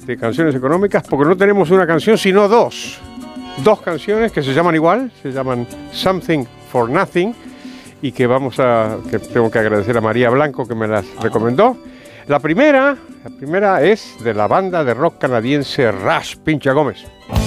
de canciones económicas, porque no tenemos una canción, sino dos. Dos canciones que se llaman igual, se llaman Something for Nothing, y que tengo que agradecer a María Blanco que me las recomendó. La primera es de la banda de rock canadiense Rush. Pincha, Gómez.